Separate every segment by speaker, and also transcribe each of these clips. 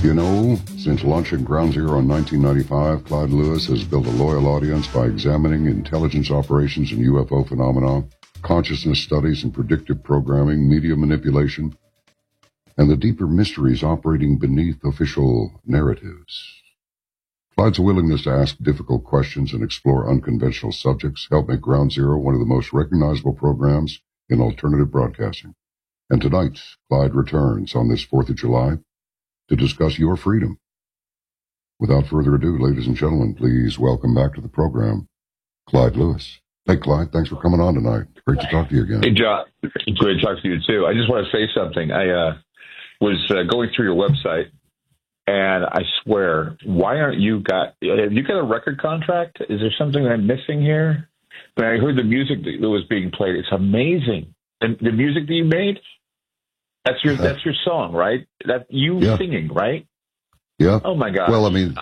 Speaker 1: You know, since launching Ground Zero in 1995, Clyde Lewis has built a loyal audience by examining intelligence operations and UFO phenomena, consciousness studies and predictive programming, media manipulation, and the deeper mysteries operating beneath official narratives. Clyde's willingness to ask difficult questions and explore unconventional subjects helped make Ground Zero one of the most recognizable programs in alternative broadcasting. And tonight, Clyde returns on this 4th of July to discuss your freedom. Without further ado, ladies and gentlemen, please welcome back to the program, Clyde Lewis. Hey, Clyde, thanks for coming on tonight. Great to talk to you again.
Speaker 2: Hey, John. Great to talk to you, too. I just want to say something. I was going through your website, and I swear, why aren't you have you got a record contract? Is there something I'm missing here? When I heard the music that was being played, it's amazing. And the music that you made, that's your song, right? That you singing, right?
Speaker 1: Yeah.
Speaker 2: Oh my God.
Speaker 1: Well, I mean,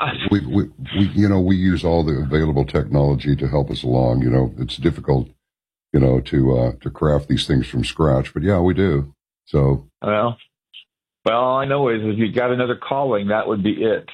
Speaker 1: we use all the available technology to help us along. You know, it's difficult, to craft these things from scratch, but yeah, we do. So. Well,
Speaker 2: all I know is if you got another calling, that would be it.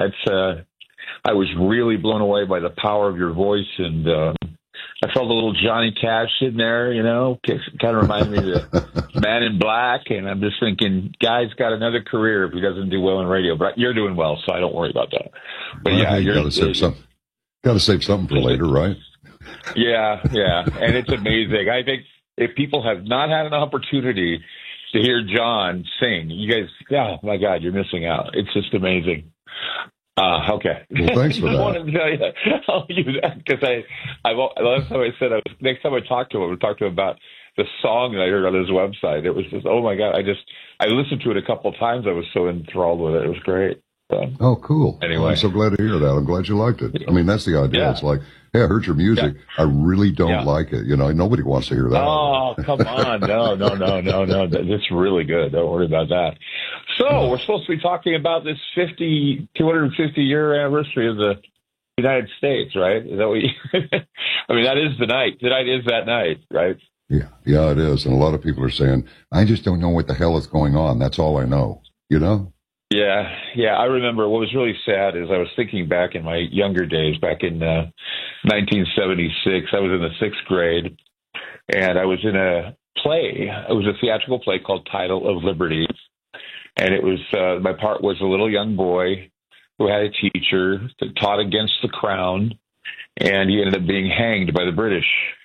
Speaker 2: I was really blown away by the power of your voice, and I felt a little Johnny Cash in there, kind of reminded me of the Man in Black, and I'm just thinking, guy's got another career if he doesn't do well in radio, but you're doing well, so I don't worry about that. But
Speaker 1: you got to save something for later, right?
Speaker 2: Yeah, and it's amazing. I think if people have not had an opportunity to hear John sing, you guys, oh my God, you're missing out. It's just amazing. Okay.
Speaker 1: Well, thanks for that.
Speaker 2: I wanted to tell you that because last time I said, next time I talk to him, I would talk to him about the song that I heard on his website. It was just, oh my God. I listened to it a couple of times. I was so enthralled with it. It was great. So,
Speaker 1: oh, cool.
Speaker 2: Anyway.
Speaker 1: Well, I'm so glad to hear that. I'm glad you liked it. I mean, that's the idea. Yeah. It's like, hey, I heard your music. Yeah. I really don't like it. Nobody wants to hear that.
Speaker 2: Oh, come on. No. It's really good. Don't worry about that. So we're supposed to be talking about this 250-year anniversary of the United States, right? Is that what I mean, that is the night. Tonight is that night, right?
Speaker 1: Yeah, it is. And a lot of people are saying, I just don't know what the hell is going on. That's all I know,
Speaker 2: Yeah. I remember what was really sad is I was thinking back in my younger days, back in 1976. I was in the 6th grade, and I was in a play. It was a theatrical play called Title of Liberty, and it was my part was a little young boy who had a teacher that taught against the crown, and he ended up being hanged by the British.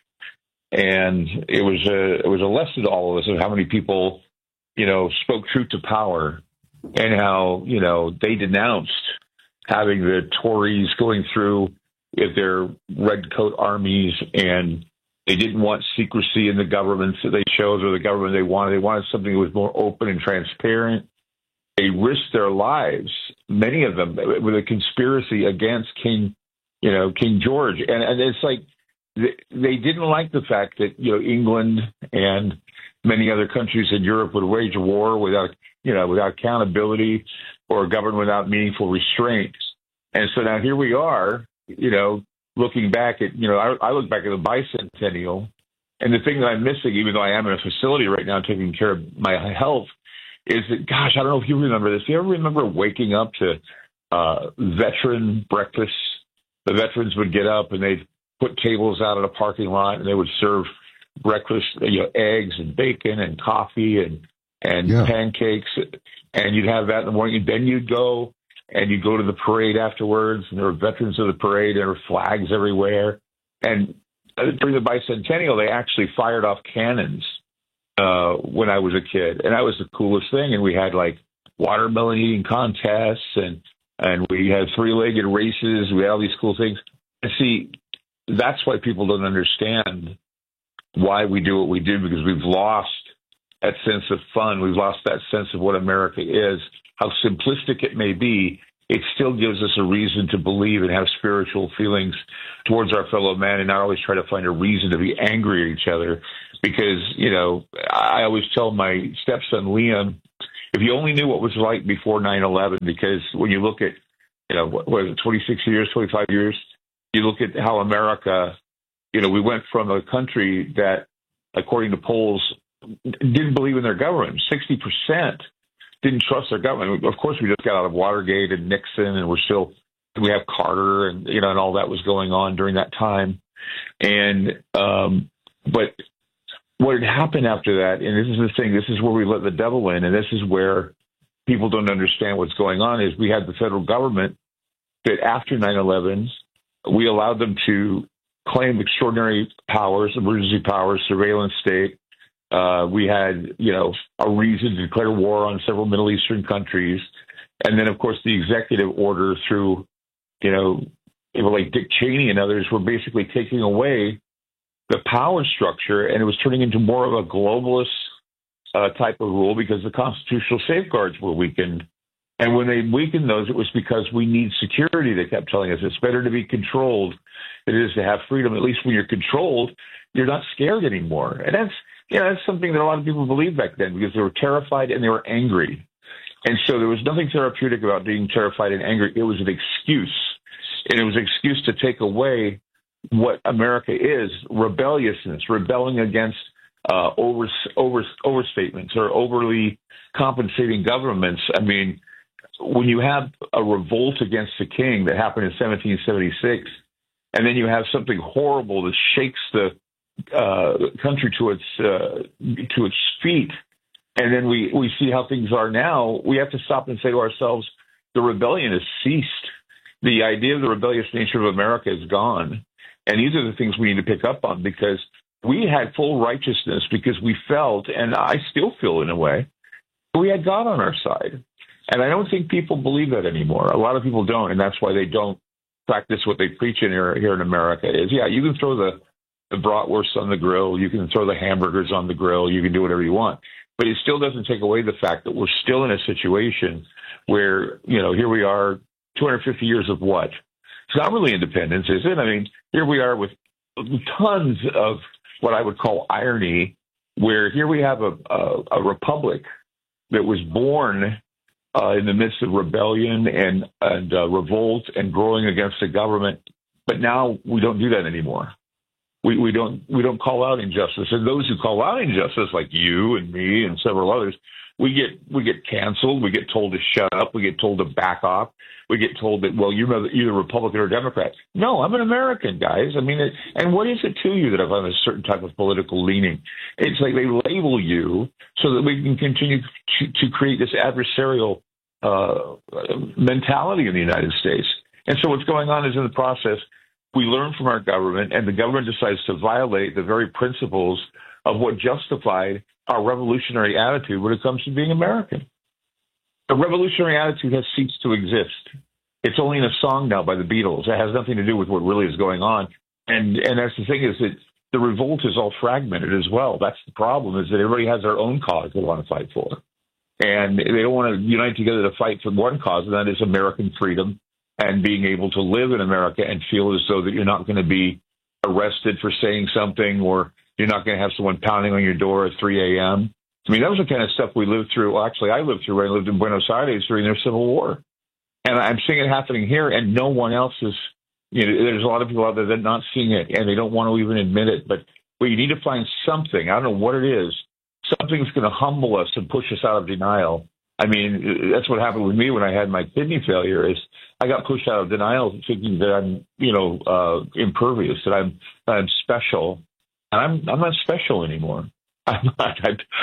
Speaker 2: And it was a lesson to all of us of how many people, spoke truth to power. And how, they denounced having the Tories going through with their redcoat armies, and they didn't want secrecy in the governments that they chose or the government they wanted. They wanted something that was more open and transparent. They risked their lives, many of them, with a conspiracy against King George. And it's like they didn't like the fact that, England and many other countries in Europe would wage a war without accountability or govern without meaningful restraints. And so now here we are, looking back at, I look back at the bicentennial, and the thing that I'm missing, even though I am in a facility right now taking care of my health, is that, gosh, I don't know if you remember this. Do you ever remember waking up to veteran breakfast? The veterans would get up and they'd put tables out in a parking lot, and they would serve breakfast, eggs and bacon and coffee and pancakes, and you'd have that in the morning. And then you'd go to the parade afterwards, and there were veterans of the parade. There were flags everywhere. And during the bicentennial, they actually fired off cannons when I was a kid, and that was the coolest thing. And we had like watermelon eating contests, and we had 3-legged races. We had all these cool things. And see, that's why people don't understand why we do what we do, because we've lost that sense of fun. We've lost that sense of what America is. How simplistic it may be, it still gives us a reason to believe and have spiritual feelings towards our fellow man, and not always try to find a reason to be angry at each other. Because, I always tell my stepson, Liam, if you only knew what was like before 9/11, because when you look at, what is it, 26 years, 25 years, you look at how America, we went from a country that, according to polls, didn't believe in their government. 60% didn't trust their government. Of course, we just got out of Watergate and Nixon, and we have Carter, and and all that was going on during that time. And but what had happened after that, and this is the thing, this is where we let the devil in, and this is where people don't understand what's going on, is we had the federal government that after 9/11, we allowed them to claim extraordinary powers, emergency powers, surveillance state. We had, a reason to declare war on several Middle Eastern countries. And then, of course, the executive order through, people like Dick Cheney and others were basically taking away the power structure, and it was turning into more of a globalist type of rule because the constitutional safeguards were weakened. And when they weakened those, it was because we need security. They kept telling us it's better to be controlled than it is to have freedom. At least when you're controlled, you're not scared anymore. And that's something that a lot of people believed back then because they were terrified and they were angry. And so there was nothing therapeutic about being terrified and angry. It was an excuse. And it was an excuse to take away what America is, rebelliousness, rebelling against overstatements or overly compensating governments. I mean, when you have a revolt against the king that happened in 1776, and then you have something horrible that shakes the country to its feet, and then we see how things are now, we have to stop and say to ourselves, the rebellion has ceased. The idea of the rebellious nature of America is gone. And these are the things we need to pick up on, because we had full righteousness because we felt, and I still feel in a way, we had God on our side. And I don't think people believe that anymore. A lot of people don't, and that's why they don't practice what they preach here in America is, you can throw the bratwurst on the grill, you can throw the hamburgers on the grill, you can do whatever you want. But it still doesn't take away the fact that we're still in a situation where, here we are, 250 years of what? It's not really independence, is it? I mean, here we are with tons of what I would call irony, where here we have a republic that was born in the midst of rebellion and revolt and growing against the government, but now we don't do that anymore. We don't call out injustice, and those who call out injustice, like you and me and several others, we get canceled. We get told to shut up. We get told to back off. We get told that, well, you're either Republican or Democrat. No, I'm an American, guys. I mean, and what is it to you that if I'm a certain type of political leaning? It's like they label you so that we can continue to create this adversarial mentality in the United States. And so what's going on is, in the process, we learn from our government, and the government decides to violate the very principles of what justified our revolutionary attitude when it comes to being American. The revolutionary attitude has ceased to exist. It's only in a song now by the Beatles. It has nothing to do with what really is going on. And that's the thing, is that the revolt is all fragmented as well. That's the problem, is that everybody has their own cause they want to fight for. And they don't want to unite together to fight for one cause, and that is American freedom and being able to live in America and feel as though that you're not going to be arrested for saying something, or you're not going to have someone pounding on your door at 3 a.m. I mean, that was the kind of stuff we lived through. Well, actually, I lived through when I lived in Buenos Aires during their Civil War. And I'm seeing it happening here, and no one else is, there's a lot of people out there that are not seeing it, and they don't want to even admit it. But you need to find something, I don't know what it is, something that's going to humble us and push us out of denial. I mean, that's what happened with me when I had my kidney failure, is I got pushed out of denial thinking that I'm, impervious, that I'm special. And I'm not special anymore. I'm not.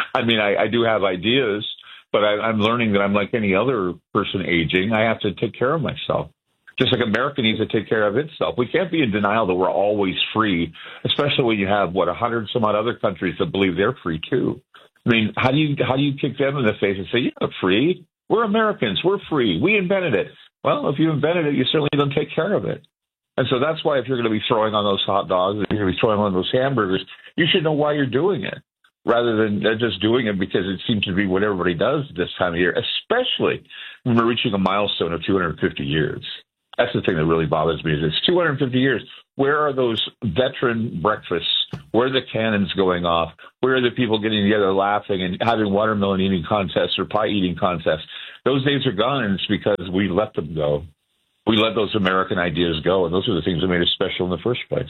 Speaker 2: I do have ideas, but I'm learning that I'm like any other person aging. I have to take care of myself, just like America needs to take care of itself. We can't be in denial that we're always free, especially when you have 100 some odd other countries that believe they're free too. I mean, how do you kick them in the face and say, you're not free? We're Americans. We're free. We invented it. Well, if you invented it, you certainly don't take care of it. And so that's why if you're going to be throwing on those hot dogs, if you're going to be throwing on those hamburgers, you should know why you're doing it, rather than just doing it because it seems to be what everybody does this time of year, especially when we're reaching a milestone of 250 years. That's the thing that really bothers me, is it's 250 years. Where are those veteran breakfasts? Where are the cannons going off? Where are the people getting together laughing and having watermelon eating contests or pie eating contests? Those days are gone, and it's because we let them go. We let those American ideas go, and those are the things that made us special in the first place.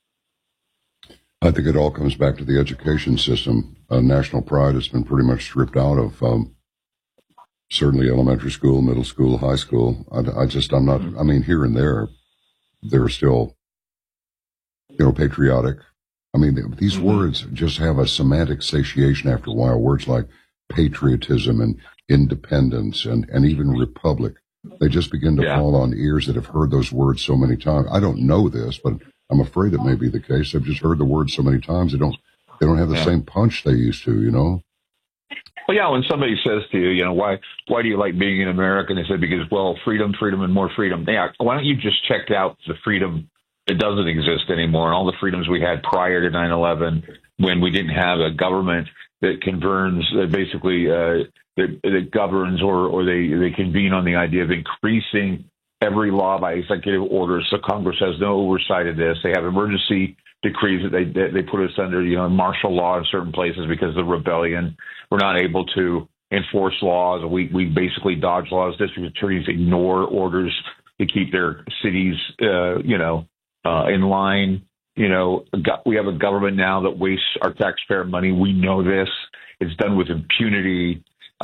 Speaker 1: I think it all comes back to the education system. National pride has been pretty much stripped out of certainly elementary school, middle school, high school. I'm not, I mean, here and there, they're still, patriotic. I mean, these words just have a semantic satiation after a while. Words like patriotism and independence and even republic, they just begin to fall on ears that have heard those words so many times. I don't know this, but I'm afraid it may be the case. I've just heard the words so many times, they don't have the same punch they used to,
Speaker 2: Well, yeah, when somebody says to you, why do you like being an American? They say, because, well, freedom, and more freedom. Yeah, why don't you just check out the freedom that doesn't exist anymore and all the freedoms we had prior to 9/11 when we didn't have a government that converns, basically, that governs or they convene on the idea of increasing every law by executive order. So Congress has no oversight of this. They have emergency decrees that they put us under, martial law in certain places because of the rebellion. We're not able to enforce laws. We basically dodge laws. District attorneys ignore orders to keep their cities, in line. We have a government now that wastes our taxpayer money. We know this. It's done with impunity.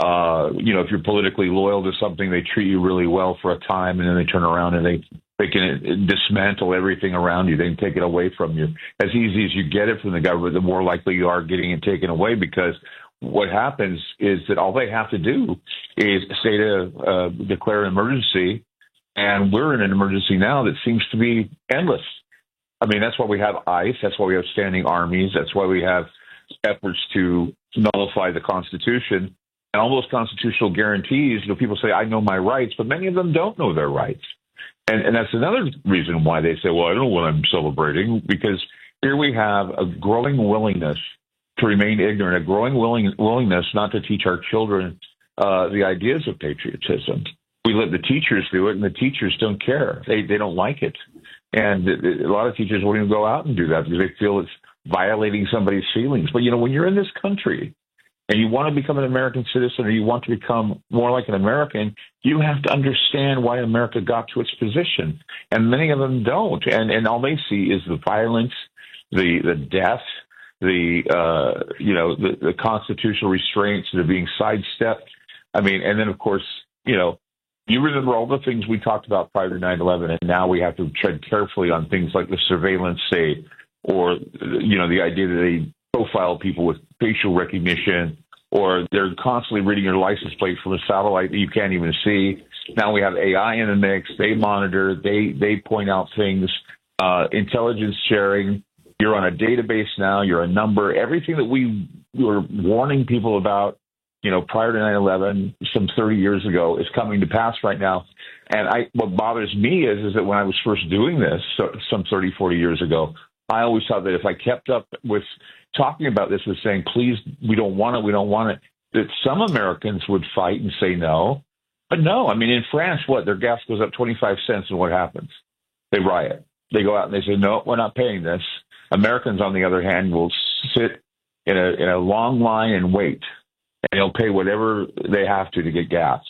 Speaker 2: If you're politically loyal to something, they treat you really well for a time, and then they turn around and they can dismantle everything around you. They can take it away from you. As easy as you get it from the government, the more likely you are getting it taken away, because what happens is that all they have to do is say to declare an emergency, and we're in an emergency now that seems to be endless. I mean, that's why we have ICE. That's why we have standing armies. That's why we have efforts to nullify the Constitution. And all those constitutional guarantees, people say, I know my rights, but many of them don't know their rights. And that's another reason why they say, well, I don't know what I'm celebrating, because here we have a growing willingness to remain ignorant, a growing willingness not to teach our children the ideas of patriotism. We let the teachers do it, and the teachers don't care. They don't like it. And a lot of teachers won't even go out and do that because they feel it's violating somebody's feelings. But, when you're in this country and you want to become an American citizen, or you want to become more like an American, you have to understand why America got to its position. And many of them don't. And all they see is the violence, the death, the constitutional restraints that are being sidestepped. I mean, and then, of course, you remember all the things we talked about prior to 9/11, and now we have to tread carefully on things like the surveillance state, or, the idea that they profile people with facial recognition, or they're constantly reading your license plate from a satellite that you can't even see. Now we have AI in the mix. They monitor. They point out things. Intelligence sharing. You're on a database now. You're a number. Everything that we were warning people about, prior to 9/11, some 30 years ago, is coming to pass right now. And what bothers me is that when I was first doing this, some 30, 40 years ago, I always thought that if I kept up with talking about this and saying, please, we don't want it, that some Americans would fight and say no. But no, I mean, in France, their gas goes up 25 cents, and what happens? They riot. They go out and they say, no, we're not paying this. Americans, on the other hand, will sit in a long line and wait, and they'll pay whatever they have to get gas.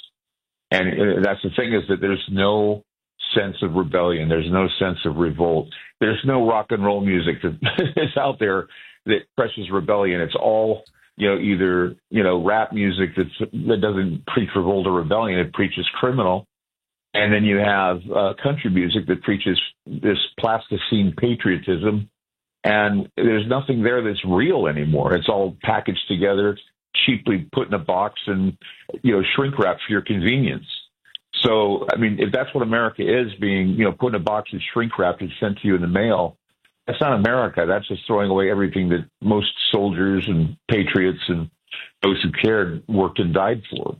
Speaker 2: And that's the thing, is that there's no sense of rebellion. There's no sense of revolt. There's no rock and roll music that is out there that presses rebellion. It's all, either, rap music that doesn't preach revolt or rebellion. It preaches criminal. And then you have country music that preaches this plasticine patriotism. And there's nothing there that's real anymore. It's all packaged together, cheaply put in a box, and, shrink wrap for your convenience. So, I mean, if that's what America is, being, put in a box and shrink wrapped and sent to you in the mail, that's not America. That's just throwing away everything that most soldiers and patriots and those who cared worked and died for.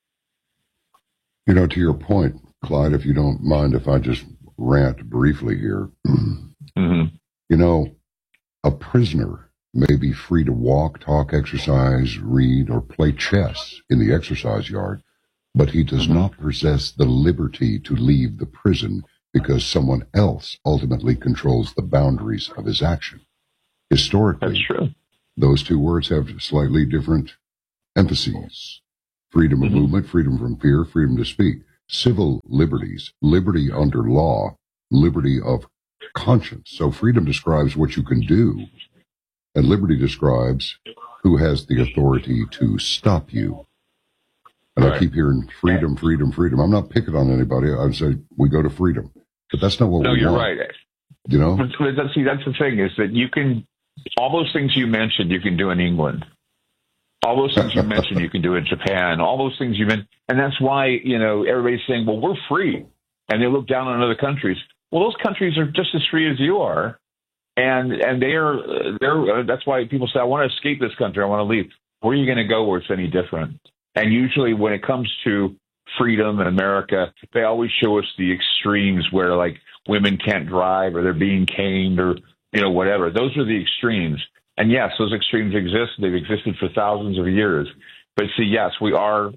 Speaker 1: To your point, Clyde, if you don't mind if I just rant briefly here. A prisoner may be free to walk, talk, exercise, read, or play chess in the exercise yard, but he does not possess the liberty to leave the prison because someone else ultimately controls the boundaries of his action. Historically,
Speaker 2: that's true.
Speaker 1: Those two words have slightly different emphases. Freedom of movement, freedom from fear, freedom to speak. Civil liberties, liberty under law, liberty of conscience. So freedom describes what you can do, and liberty describes who has the authority to stop you. And I keep hearing freedom, freedom, freedom. I'm not picking on anybody. I'd say we go to freedom. But that's not what we want.
Speaker 2: No, you're right.
Speaker 1: You know?
Speaker 2: See, that's the thing, is that you can, all those things you mentioned, you can do in England. All those things you mentioned, you can do in Japan. All those things you mentioned. And that's why, everybody's saying, well, we're free. And they look down on other countries. Well, those countries are just as free as you are. And they're that's why people say, I want to escape this country. I want to leave. Where are you going to go where it's any different? And usually when it comes to freedom in America, they always show us the extremes where, like, women can't drive or they're being caned or, whatever. Those are the extremes. And yes, those extremes exist. They've existed for thousands of years. But see, yes, we're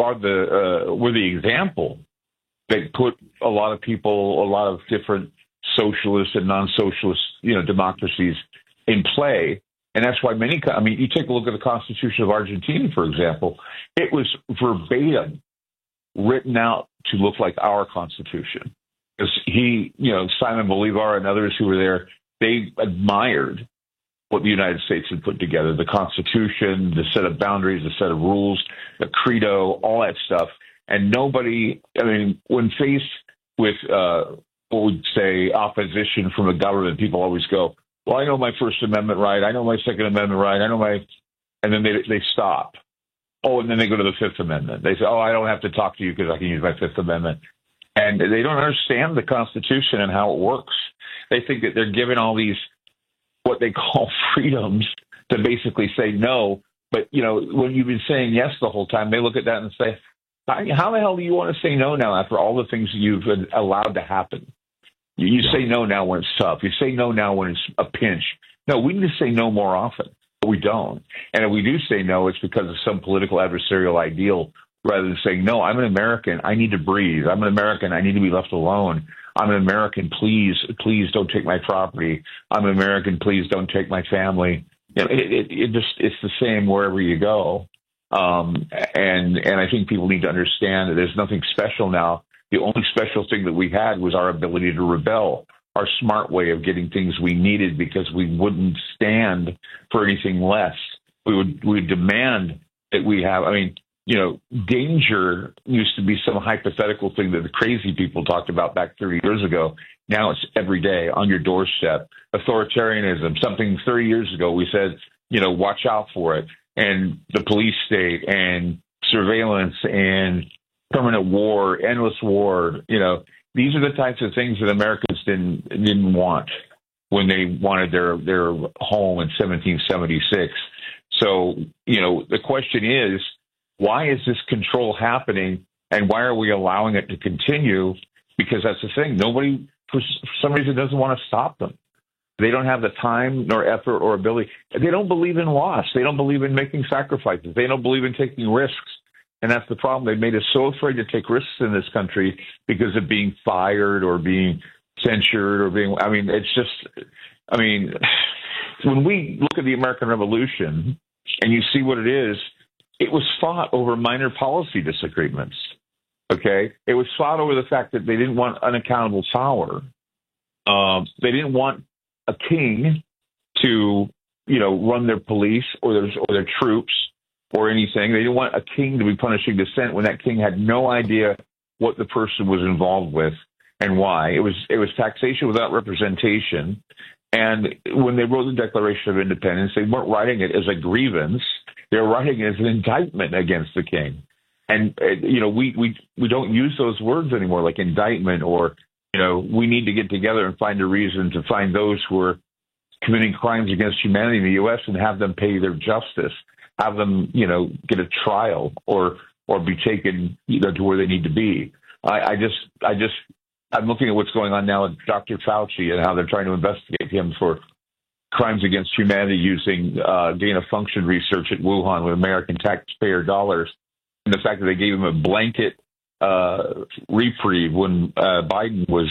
Speaker 2: the example that put a lot of people, a lot of different socialist and non-socialist, democracies in play. And that's why you take a look at the Constitution of Argentina, for example, it was verbatim written out to look like our Constitution. Because Simon Bolivar and others who were there, they admired what the United States had put together, the Constitution, the set of boundaries, the set of rules, the credo, all that stuff. And nobody, when faced with what we'd say opposition from a government, people always go, well, I know my First Amendment right, I know my Second Amendment right, and then they stop. Oh, and then they go to the Fifth Amendment. They say, oh, I don't have to talk to you because I can use my Fifth Amendment. And they don't understand the Constitution and how it works. They think that they're given all these, what they call freedoms, to basically say no. But, when you've been saying yes the whole time, they look at that and say, how the hell do you want to say no now after all the things you've allowed to happen? You say no now when it's tough. You say no now when it's a pinch. No, we need to say no more often, but we don't. And if we do say no, it's because of some political adversarial ideal rather than saying, no, I'm an American. I need to breathe. I'm an American. I need to be left alone. I'm an American. Please don't take my property. I'm an American. Please don't take my family. It's the same wherever you go. And I think people need to understand that there's nothing special now. The only special thing that we had was our ability to rebel, our smart way of getting things we needed because we wouldn't stand for anything less. We would demand that we have, danger used to be some hypothetical thing that the crazy people talked about back 30 years ago. Now it's every day on your doorstep. Authoritarianism, something 30 years ago we said, watch out for it. And the police state and surveillance and permanent war, endless war, these are the types of things that Americans didn't want when they wanted their home in 1776. So, the question is, why is this control happening and why are we allowing it to continue? Because that's the thing. Nobody, for some reason, doesn't want to stop them. They don't have the time nor effort or ability. They don't believe in loss. They don't believe in making sacrifices. They don't believe in taking risks. And that's the problem. They've made us so afraid to take risks in this country because of being fired or being censured or when we look at the American Revolution and you see what it is, it was fought over minor policy disagreements. Okay? It was fought over the fact that they didn't want unaccountable power. They didn't want a king to, run their police or their troops or anything. They didn't want a king to be punishing dissent when that king had no idea what the person was involved with and why. It was taxation without representation. And when they wrote the Declaration of Independence, they weren't writing it as a grievance. They were writing it as an indictment against the king. And, we don't use those words anymore, like indictment or, we need to get together and find a reason to find those who are committing crimes against humanity in the U.S. and have them pay their justice, have them, get a trial or be taken, to where they need to be. I'm looking at what's going on now with Dr. Fauci and how they're trying to investigate him for crimes against humanity using gain-of-function research at Wuhan with American taxpayer dollars, and the fact that they gave him a blanket reprieve when Biden was,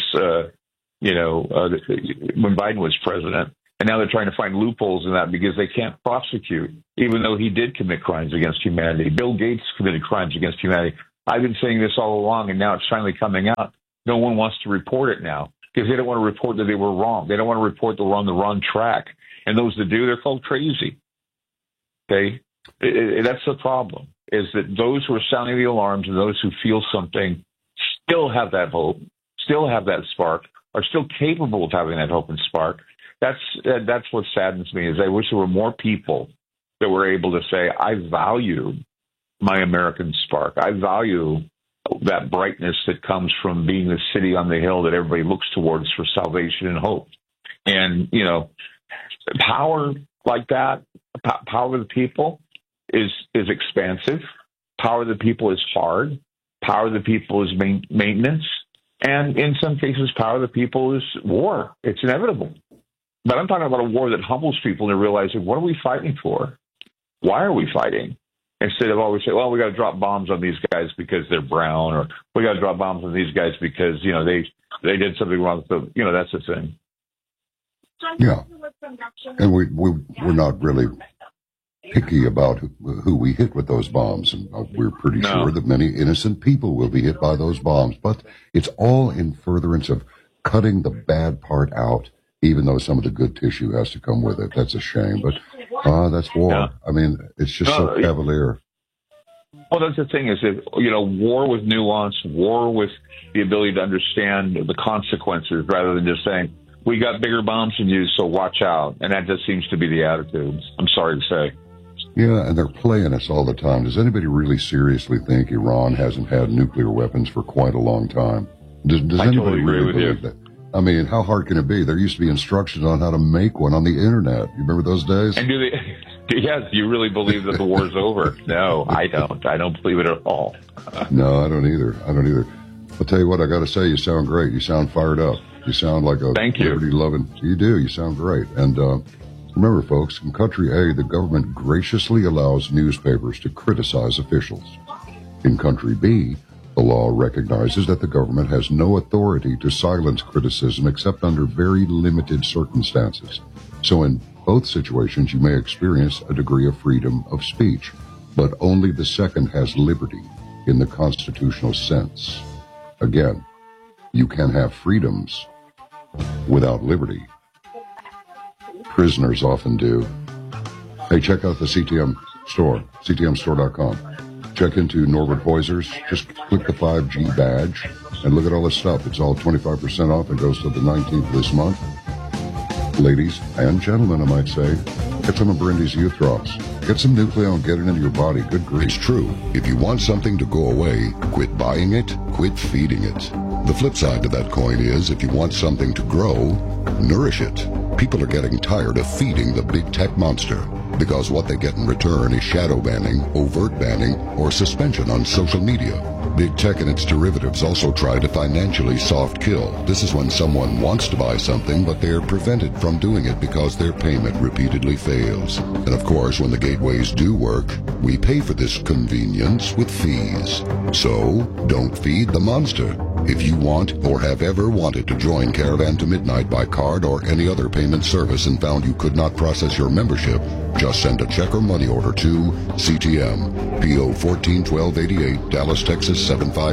Speaker 2: when Biden was president. And now they're trying to find loopholes in that because they can't prosecute, even though he did commit crimes against humanity. Bill Gates committed crimes against humanity. I've been saying this all along, and now it's finally coming out. No one wants to report it now because they don't want to report that they were wrong. They don't want to report that we're on the wrong track. And those that do, they're called crazy. Okay? That's the problem. is that those who are sounding the alarms and those who feel something still have that hope, still have that spark, are still capable of having that hope and spark. That's what saddens me, is I wish there were more people that were able to say, I value my American spark. I value that brightness that comes from being the city on the hill that everybody looks towards for salvation and hope. And, you know, power like that, power of the people is expansive. Power of the people is hard. Power of the people is maintenance. And in some cases, power of the people is war. It's inevitable. But I'm talking about a war that humbles people into realizing, what are we fighting for? Why are we fighting? Instead of always saying, well, we got to drop bombs on these guys because they're brown, or we got to drop bombs on these guys because, you know, they did something wrong. So, you know, that's the thing.
Speaker 1: Yeah. And we're not really picky about who we hit with those bombs. And we're pretty sure that many innocent people will be hit by those bombs. But it's all in furtherance of cutting the bad part out, even though some of the good tissue has to come with it. That's a shame. But that's war. Yeah. I mean, it's just so cavalier.
Speaker 2: Well, that's the thing, is that, you know, war with nuance, war with the ability to understand the consequences, rather than just saying, we got bigger bombs than you, so watch out. And that just seems to be the attitude, I'm sorry to say.
Speaker 1: Yeah, and they're playing us all the time. Does anybody really seriously think Iran hasn't had nuclear weapons for quite a long time? Does anybody
Speaker 2: totally
Speaker 1: really believe that? I mean, how hard can it be? There used to be instructions on how to make one on the internet. You remember those days?
Speaker 2: And yes, you really believe that the war's over? No, I don't. I don't believe it at all.
Speaker 1: No, I don't either. I'll tell you what, I got to say, you sound great. You sound fired up. You sound like a liberty-loving. You do. You sound great. And remember, folks, in Country A, the government graciously allows newspapers to criticize officials. In Country B, the law recognizes that the government has no authority to silence criticism except under very limited circumstances. So in both situations, you may experience a degree of freedom of speech, but only the second has liberty in the constitutional sense. Again, you can have freedoms without liberty. Prisoners often do. Hey, check out the CTM store, ctmstore.com. Check into Norbert Heuser's. Just click the 5G badge and look at all this stuff. It's all 25% off. It goes to the 19th of this month. Ladies and gentlemen, I might say, get some of Brindy's Youth Drops. Get some Nucleon, get it into your body. Good grief.
Speaker 3: It's true. If you want something to go away, quit buying it, quit feeding it. The flip side to that coin is, if you want something to grow, nourish it. People are getting tired of feeding the big tech monster, because what they get in return is shadow banning, overt banning, or suspension on social media. Big tech and its derivatives also try to financially soft kill. This is when someone wants to buy something, but they're prevented from doing it because their payment repeatedly fails. And of course, when the gateways do work, we pay for this convenience with fees. So, don't feed the monster. If you want or have ever wanted to join Caravan to Midnight by card or any other payment service and found you could not process your membership, just send a check or money order to CTM, P.O. 141288, Dallas, Texas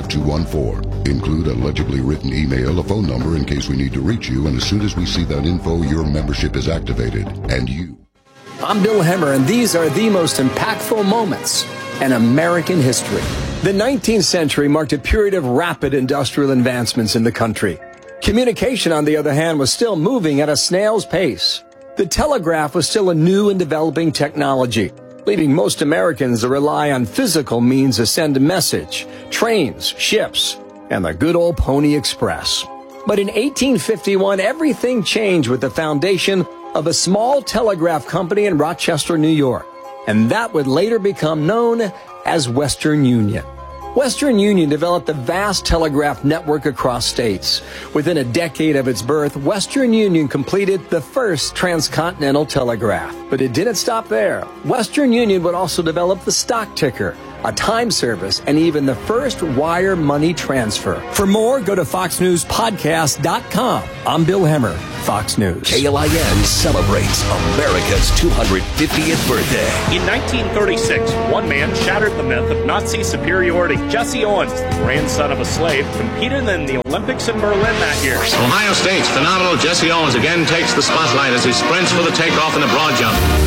Speaker 3: 75214. Include a legibly written email, a phone number in case we need to reach you, and as soon as we see that info, your membership is activated. And you.
Speaker 4: I'm Bill Hemmer, and these are the most impactful moments in American history. The 19th century marked a period of rapid industrial advancements in the country. Communication, on the other hand, was still moving at a snail's pace. The telegraph was still a new and developing technology, leaving most Americans to rely on physical means to send a message, trains, ships, and the good old Pony Express. But in 1851, everything changed with the foundation of a small telegraph company in Rochester, New York, and that would later become known as Western Union. Western Union developed a vast telegraph network across states. Within a decade of its birth, Western Union completed the first transcontinental telegraph. But it didn't stop there. Western Union would also develop the stock ticker, a time service, and even the first wire money transfer. For more, go to FoxNewsPodcast.com. I'm Bill Hemmer, Fox News.
Speaker 5: KLIN celebrates America's 250th birthday.
Speaker 6: In 1936, one man shattered the myth of Nazi superiority. Jesse Owens, the grandson of a slave, competed in the Olympics in Berlin that year.
Speaker 7: Ohio State's phenomenal Jesse Owens again takes the spotlight as he sprints for the takeoff in the broad jump.
Speaker 6: He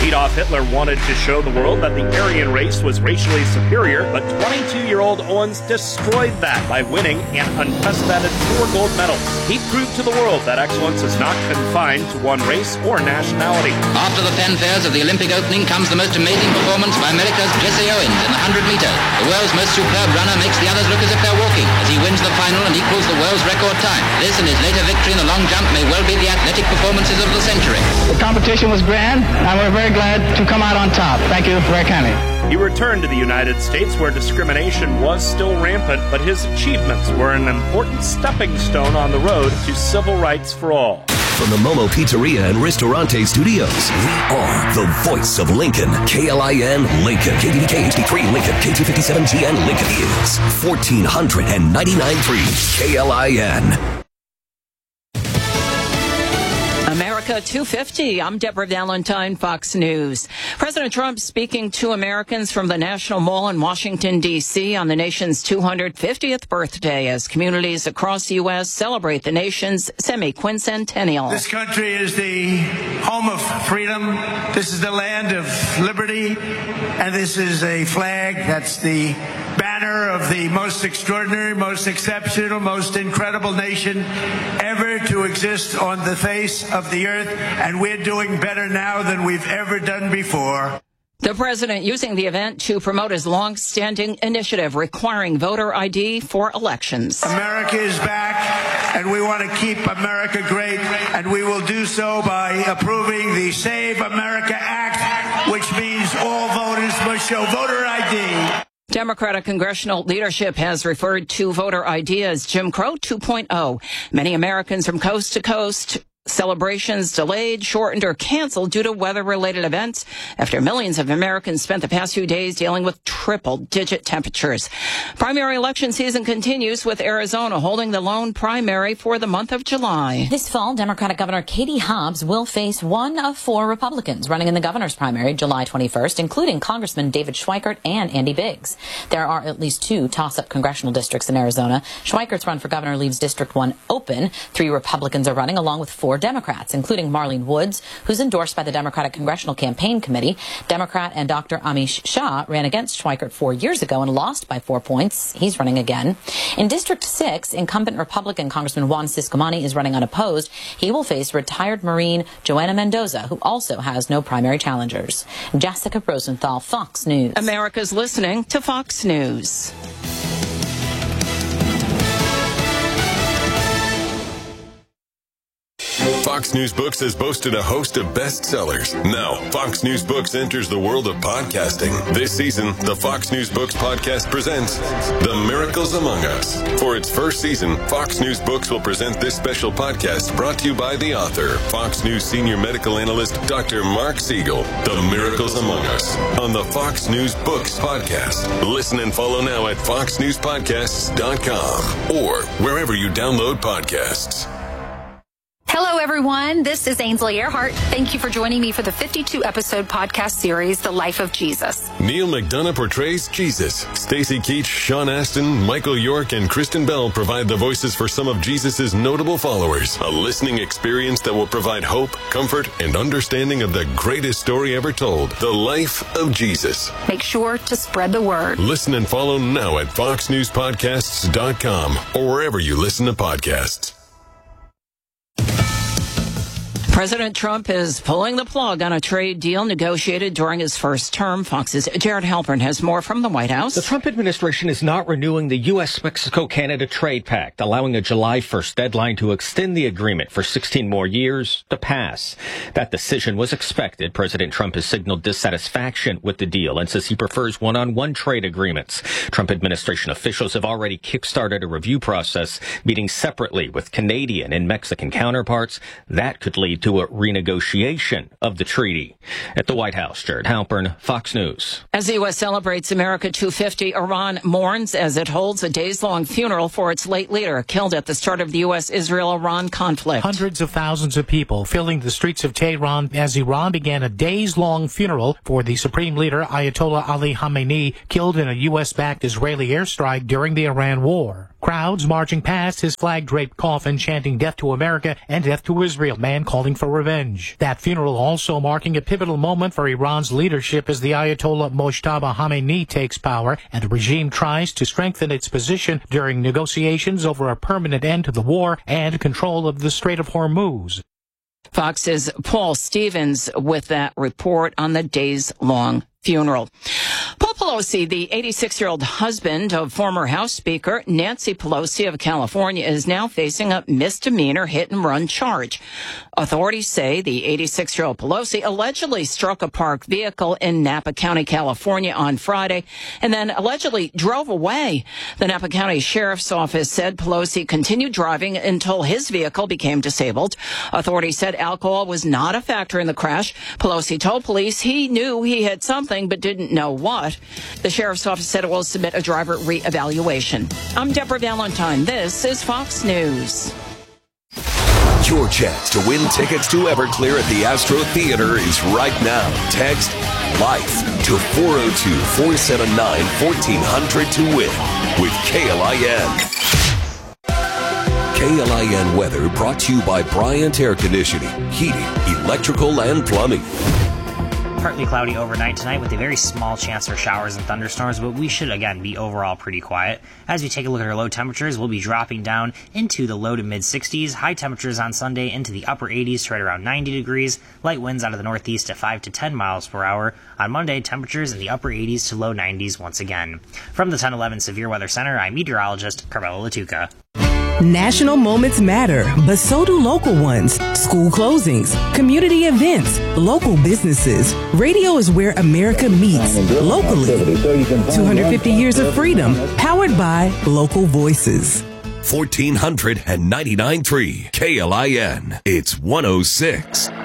Speaker 6: Adolf Hitler wanted to show the world that the Aryan race was racially superior, but 22-year-old Owens destroyed that by winning an unprecedented 4 gold medals. He proved to the world that excellence is not confined to one race or nationality.
Speaker 7: After the fanfares of the Olympic opening comes the most amazing performance by America's Jesse Owens in the 100 meters. The world's most superb runner makes the others look as if they're walking as he wins the final and equals the world's record time. This and his later victory in the long jump may well be the athletic performances of the century.
Speaker 8: The competition was grand, and we're very glad to come out on top. Thank you very kindly.
Speaker 6: He returned to the United States where discrimination was still rampant, but his achievements were an important stepping stone on the road to civil rights for all.
Speaker 5: From the Momo Pizzeria and Ristorante Studios, we are the voice of Lincoln. KLIN Lincoln. KDDK HD3 Lincoln. K257GN Lincoln is 1499.3 KLIN.
Speaker 9: America 250. I'm Deborah Valentine, Fox News. President Trump speaking to Americans from the National Mall in Washington, D.C. on the nation's 250th birthday as communities across the U.S. celebrate the nation's semi-quincentennial.
Speaker 10: This country is the home of freedom. This is the land of liberty. And this is a flag that's the banner of the most extraordinary, most exceptional, most incredible nation ever to exist on the face of the earth, and we're doing better now than we've ever done before.
Speaker 9: The president using the event to promote his long-standing initiative requiring voter ID for elections.
Speaker 10: America is back, and we want to keep America great, and we will do so by approving the Save America Act, which means all voters must show voter ID.
Speaker 9: Democratic congressional leadership has referred to voter ID as Jim Crow 2.0. Many Americans from coast to coast celebrations delayed, shortened, or canceled due to weather-related events after millions of Americans spent the past few days dealing with triple-digit temperatures. Primary election season continues with Arizona holding the lone primary for the month of July.
Speaker 11: This fall, Democratic Governor Katie Hobbs will face one of 4 Republicans running in the governor's primary July 21st, including Congressman David Schweikert and Andy Biggs. There are at least 2 toss-up congressional districts in Arizona. Schweikert's run for governor leaves District 1 open. 3 Republicans are running, along with 4 Democrats, including Marlene Woods, who's endorsed by the Democratic Congressional Campaign Committee. Democrat and Dr. Amish Shah ran against Schweikert 4 years ago and lost by 4 points. He's running again. In District 6, incumbent Republican Congressman Juan Ciscomani is running unopposed. He will face retired Marine Joanna Mendoza, who also has no primary challengers. Jessica Rosenthal, Fox News.
Speaker 9: America's listening to Fox News.
Speaker 12: Fox News Books has boasted a host of bestsellers. Now, Fox News Books enters the world of podcasting. This season, the Fox News Books podcast presents The Miracles Among Us. For its first season, Fox News Books will present this special podcast brought to you by the author, Fox News senior medical analyst, Dr. Mark Siegel. The Miracles Among Us on the Fox News Books podcast. Listen and follow now at foxnewspodcasts.com or wherever you download podcasts.
Speaker 13: Hello, everyone. This is Ainsley Earhart. Thank you for joining me for the 52-episode podcast series, The Life of Jesus.
Speaker 12: Neil McDonough portrays Jesus. Stacy Keach, Sean Astin, Michael York, and Kristen Bell provide the voices for some of Jesus' notable followers. A listening experience that will provide hope, comfort, and understanding of the greatest story ever told, The Life of Jesus.
Speaker 13: Make sure to spread the word.
Speaker 12: Listen and follow now at foxnewspodcasts.com or wherever you listen to podcasts.
Speaker 9: President Trump is pulling the plug on a trade deal negotiated during his first term. Fox's Jared Halpern has more from the White House.
Speaker 14: The Trump administration is not renewing the U.S.-Mexico-Canada Trade Pact, allowing a July 1st deadline to extend the agreement for 16 more years to pass. That decision was expected. President Trump has signaled dissatisfaction with the deal and says he prefers one-on-one trade agreements. Trump administration officials have already kickstarted a review process, meeting separately with Canadian and Mexican counterparts. That could lead to a renegotiation of the treaty. At the White House, Jared Halpern, Fox News.
Speaker 9: As the U.S. celebrates America 250, Iran mourns as it holds a days-long funeral for its late leader, killed at the start of the U.S.-Israel-Iran conflict.
Speaker 15: Hundreds of thousands of people filling the streets of Tehran as Iran began a days-long funeral for the supreme leader, Ayatollah Ali Khamenei, killed in a U.S.-backed Israeli airstrike during the Iran war. Crowds marching past his flag-draped coffin, chanting death to America and death to Israel, man calling for revenge. That funeral also marking a pivotal moment for Iran's leadership as the Ayatollah Mojtaba Khamenei takes power and the regime tries to strengthen its position during negotiations over a permanent end to the war and control of the Strait of Hormuz.
Speaker 9: Fox's Paul Stevens with that report on the days-long funeral. Paul Pelosi, the 86-year-old husband of former House Speaker Nancy Pelosi of California, is now facing a misdemeanor hit-and-run charge. Authorities say the 86-year-old Pelosi allegedly struck a parked vehicle in Napa County, California on Friday and then allegedly drove away. The Napa County Sheriff's Office said Pelosi continued driving until his vehicle became disabled. Authorities said alcohol was not a factor in the crash. Pelosi told police he knew he had something but didn't know what. The Sheriff's Office said it will submit a driver reevaluation. I'm Deborah Valentine. This is Fox News.
Speaker 5: Your chance to win tickets to Everclear at the Astro Theater is right now. Text LIFE to 402-479-1400 to win with KLIN. KLIN weather brought to you by Bryant Air Conditioning, Heating, Electrical, and Plumbing.
Speaker 16: Partly cloudy overnight tonight with a very small chance for showers and thunderstorms, but we should again be overall pretty quiet. As we take a look at our low temperatures, we'll be dropping down into the low to mid 60s. High temperatures on Sunday into the upper 80s to right around 90 degrees. Light winds out of the northeast at 5 to 10 miles per hour. On Monday, temperatures in the upper 80s to low 90s once again. From the 1011 Severe Weather Center, I'm meteorologist Carmela Latuca.
Speaker 17: National moments matter, but so do local ones. School closings, community events, local businesses. Radio is where America meets locally. 250 years of freedom, powered by local voices.
Speaker 5: 1499.3 KLIN. It's 106.